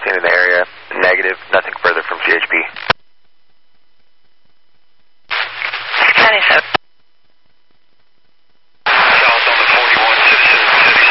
nothing in the area. Negative, nothing further from CHP. 97.